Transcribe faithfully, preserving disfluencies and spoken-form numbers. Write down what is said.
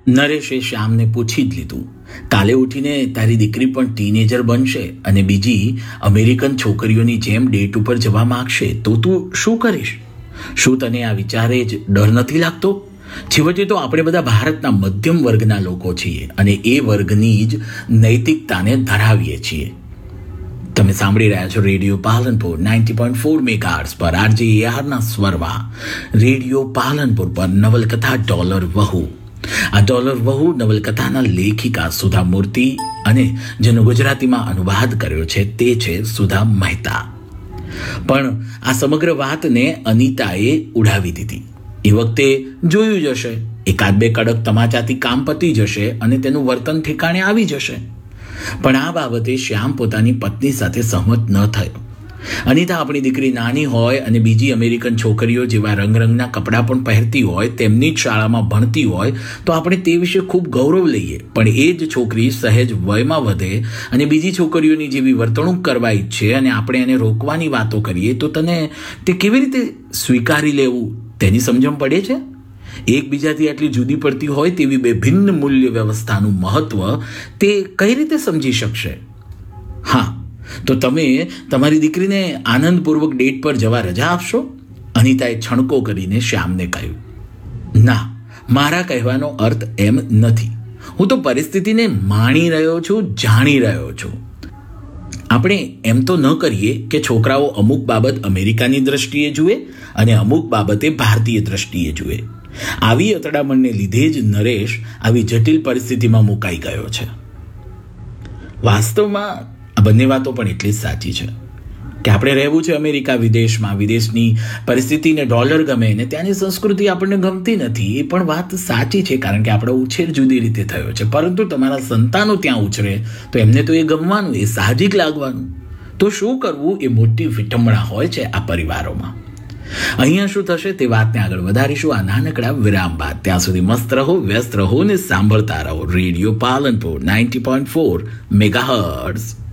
નરેશે શ્યામને પૂછી જ લીધું, કાલે ઉઠીને તારી દીકરી પણ ટીનેજર બનશે અને બીજી અમેરિકન છોકરીઓની જેમ ડેટ ઉપર જવા માંગશે તો તું શું કરીશ? શું તને આ વિચારે જ ડર નથી લાગતો? છેવટે તો આપણે બધા ભારતના મધ્યમ વર્ગના લોકો છીએ અને એ વર્ગની જ નૈતિકતાને ધરાવીએ છીએ. તમે સાંભળી રહ્યા છો radio Palanpur ninety point four megahertz પર આરજે એઆરના સ્વરમાં. રેડિયો પાલનપુર પર નવલકથા ડોલર વહુ. આ ડોલર વહુ નવલકથાના લેખિકા સુધા મૂર્તિ અને જેનો ગુજરાતીમાં અનુવાદ કર્યો છે તે છે સુધા મહેતા. પણ આ સમગ્ર વાતને અનિતાએ ઉડાવી દીધી. એ વખતે જોયું જશે, એકાદ બે કડક તમાચાથી કામ પતી જશે અને તેનું વર્તન ઠેકાણે આવી જશે. પણ આ બાબતે શ્યામ પોતાની પત્ની સાથે સહમત ન થયો. અનિતા આપણી દીકરી નાની હોય અને બીજી અમેરિકન છોકરીઓ જેવા રંગરંગના કપડાં પણ પહેરતી હોય, તેમની જ શાળામાં ભણતી હોય તો આપણે તે વિશે ખૂબ ગૌરવ લઈએ. પણ એ જ છોકરી સહેજ વયમાં વધે અને બીજી છોકરીઓની જેવી વર્તણૂક કરવા ઈચ્છે અને આપણે એને રોકવાની વાતો કરીએ તો તને તે કેવી રીતે સ્વીકારી લેવું તેની સમજણ પડે છે? એકબીજાથી આટલી જુદી પડતી હોય તેવી બે ભિન્ન મૂલ્ય વ્યવસ્થાનું મહત્વ તે કઈ રીતે સમજી શકશે? હા, તો તમે તમારી દીકરીને આનંદપૂર્વક ડેટ પર જવા રજા આપશો? અનિતાએ છણકો કરીને શ્યામને કહ્યું. ના, મારા કહેવાનો અર્થ એમ નથી. હું તો પરિસ્થિતિને માણી રહ્યો છું, જાણી રહ્યો છું. આપણે એમ તો ન કરીએ કે છોકરાઓ અમુક બાબત અમેરિકાની દ્રષ્ટિએ જુએ અને અમુક બાબતે ભારતીય દ્રષ્ટિએ જુએ. આવી અતડામણને લીધે જ નરેશ આવી જટિલ પરિસ્થિતિમાં મુકાઈ ગયો છે. વાસ્તવમાં આ બંને વાતો પણ એટલી જ સાચી છે કે આપણે રહેવું છે અમેરિકા વિદેશમાં, વિદેશની પરિસ્થિતિને ડોલર ગમે ને ત્યાંની સંસ્કૃતિ આપણને ગમતી નથી. એ પણ વાત સાચી છે કારણ કે આપણો ઉછેર જુદી રીતે થયો છે. પરંતુ તમારા સંતાનો ત્યાં ઉછરે તો એમને તો એ ગમવાનું, એ સાહજિક લાગવાનું. તો શું કરવું એ મોટી વિટંબણા હોય છે આ પરિવારોમાં. અહીંયા શું થશે તે વાતને આગળ વધારીશું આ નાનકડા વિરામ બાદ. ત્યાં સુધી મસ્ત રહો, વ્યસ્ત રહો ને સાંભળતા રહો radio Palanpur ninety point four megahertz.